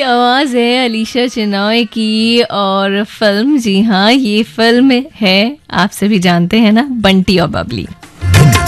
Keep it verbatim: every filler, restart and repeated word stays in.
आवाज है अलीशा चिनॉय की और फिल्म, जी हाँ ये फिल्म है, आप सभी जानते हैं ना, बंटी और बबली।